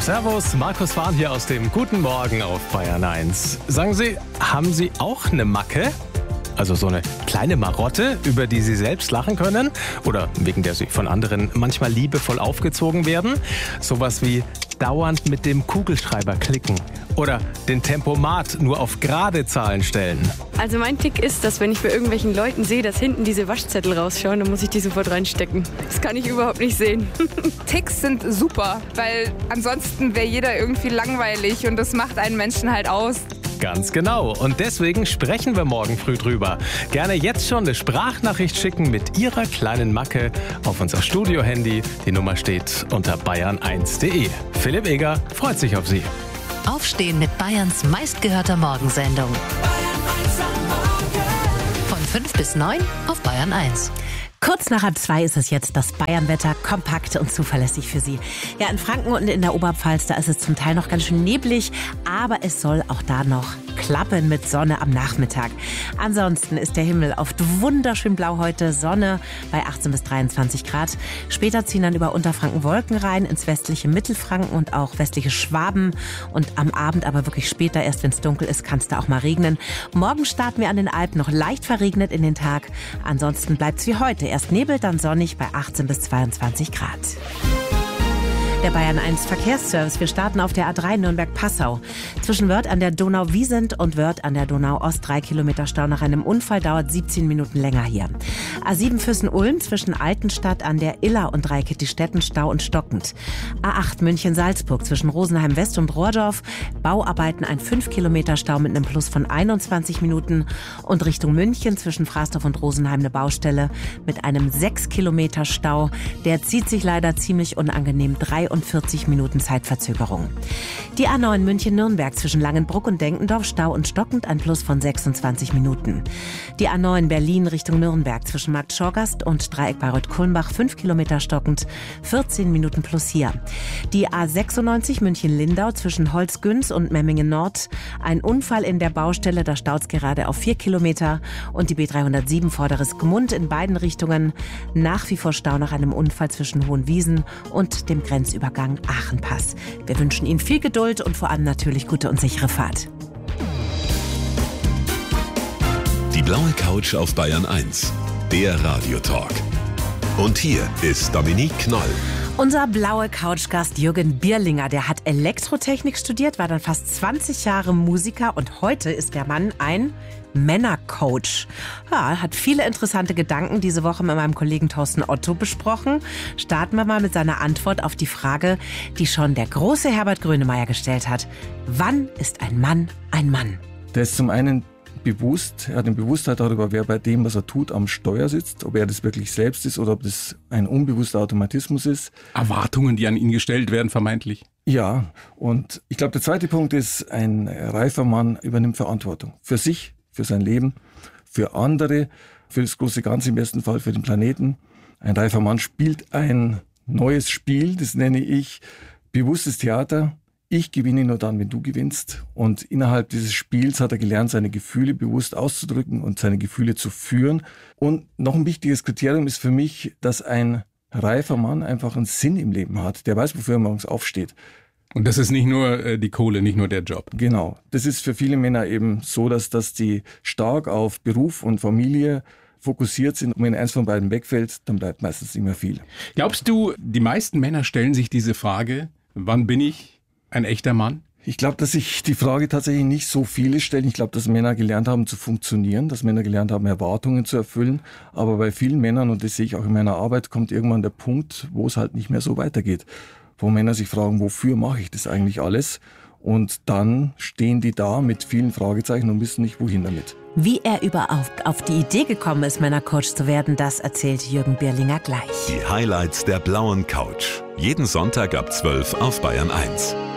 Servus, Markus Fahn hier aus dem Guten Morgen auf Bayern 1. Sagen Sie, haben Sie auch eine Macke? Also so eine kleine Marotte, über die Sie selbst lachen können? Oder wegen der Sie von anderen manchmal liebevoll aufgezogen werden? Sowas wie dauernd mit dem Kugelschreiber klicken. Oder den Tempomat nur auf gerade Zahlen stellen. Also mein Tick ist, dass wenn ich bei irgendwelchen Leuten sehe, dass hinten diese Waschzettel rausschauen, dann muss ich die sofort reinstecken. Das kann ich überhaupt nicht sehen. Ticks sind super, weil ansonsten wäre jeder irgendwie langweilig und das macht einen Menschen halt aus. Ganz genau. Und deswegen sprechen wir morgen früh drüber. Gerne jetzt schon eine Sprachnachricht schicken mit Ihrer kleinen Macke auf unser Studio-Handy. Die Nummer steht unter bayern1.de. Philipp Eger freut sich auf Sie. Aufstehen mit Bayerns meistgehörter Morgensendung. Von 5 bis 9 auf Bayern 1. Kurz nach 2 ist es jetzt das Bayernwetter, kompakt und zuverlässig für Sie. Ja, in Franken und in der Oberpfalz, da ist es zum Teil noch ganz schön neblig, aber es soll auch da noch klappen mit Sonne am Nachmittag. Ansonsten ist der Himmel oft wunderschön blau heute, Sonne bei 18 bis 23 Grad. Später ziehen dann über Unterfranken Wolken rein ins westliche Mittelfranken und auch westliche Schwaben. Und am Abend, aber wirklich später, erst wenn es dunkel ist, kann es da auch mal regnen. Morgen starten wir an den Alpen noch leicht verregnet in den Tag. Ansonsten bleibt es wie heute. Erst Nebel, dann sonnig bei 18 bis 22 Grad. Der Bayern 1 Verkehrsservice. Wir starten auf der A3 Nürnberg-Passau. Zwischen Wörth an der Donau-Wiesent und Wörth an der Donau-Ost 3 Kilometer Stau nach einem Unfall, dauert 17 Minuten länger hier. A7 Füssen-Ulm zwischen Altenstadt an der Iller und Dreikitti-Stetten Stau und stockend. A8 München-Salzburg zwischen Rosenheim-West und Rohrdorf. Bauarbeiten ein 5 Kilometer Stau mit einem Plus von 21 Minuten. Und Richtung München zwischen Fraßdorf und Rosenheim eine Baustelle mit einem 6 Kilometer Stau. Der zieht sich leider ziemlich unangenehm, 43 Minuten Zeitverzögerung. Die A9 München-Nürnberg zwischen Langenbruck und Denkendorf Stau und stockend, ein Plus von 26 Minuten. Die A9 Berlin Richtung Nürnberg zwischen Markt Schorgast und Dreieck Bayreuth-Kulmbach 5 Kilometer stockend, 14 Minuten plus hier. Die A96 München-Lindau zwischen Holzgünz und Memmingen Nord. Ein Unfall in der Baustelle, da staut's gerade auf 4 Kilometer. Und die B307 Vorderes Gmund in beiden Richtungen. Nach wie vor Stau nach einem Unfall zwischen Hohenwiesen und dem Grenzübergang Aachenpass. Wir wünschen Ihnen viel Geduld und vor allem natürlich gute und sichere Fahrt. Die blaue Couch auf Bayern 1, der Radiotalk. Und hier ist Dominique Knoll. Unser blaue Couchgast Jürgen Bierlinger, der hat Elektrotechnik studiert, war dann fast 20 Jahre Musiker und heute ist der Mann ein Männercoach. Ja, hat viele interessante Gedanken diese Woche mit meinem Kollegen Thorsten Otto besprochen. Starten wir mal mit seiner Antwort auf die Frage, die schon der große Herbert Grönemeyer gestellt hat. Wann ist ein Mann ein Mann? Der ist zum einen bewusst, er hat eine Bewusstheit darüber, wer bei dem, was er tut, am Steuer sitzt, ob er das wirklich selbst ist oder ob das ein unbewusster Automatismus ist. Erwartungen, die an ihn gestellt werden, vermeintlich. Ja, und ich glaube, der zweite Punkt ist, ein reifer Mann übernimmt Verantwortung. Für sich, für sein Leben, für andere, für das große Ganze, im besten Fall für den Planeten. Ein reifer Mann spielt ein neues Spiel, das nenne ich bewusstes Theater. Ich gewinne nur dann, wenn du gewinnst. Und innerhalb dieses Spiels hat er gelernt, seine Gefühle bewusst auszudrücken und seine Gefühle zu führen. Und noch ein wichtiges Kriterium ist für mich, dass ein reifer Mann einfach einen Sinn im Leben hat. Der weiß, wofür er morgens aufsteht. Und das ist nicht nur die Kohle, nicht nur der Job. Genau. Das ist für viele Männer eben so, dass die stark auf Beruf und Familie fokussiert sind. Und wenn eins von beiden wegfällt, dann bleibt meistens nicht mehr viel. Glaubst du, die meisten Männer stellen sich diese Frage, wann bin ich ein echter Mann? Ich glaube, dass sich die Frage tatsächlich nicht so viele stellen. Ich glaube, dass Männer gelernt haben zu funktionieren, dass Männer gelernt haben, Erwartungen zu erfüllen. Aber bei vielen Männern, und das sehe ich auch in meiner Arbeit, kommt irgendwann der Punkt, wo es halt nicht mehr so weitergeht. Wo Männer sich fragen, wofür mache ich das eigentlich alles? Und dann stehen die da mit vielen Fragezeichen und wissen nicht, wohin damit. Wie er überhaupt auf die Idee gekommen ist, Männercoach zu werden, das erzählt Jürgen Bierlinger gleich. Die Highlights der blauen Couch. Jeden Sonntag ab 12 auf Bayern 1.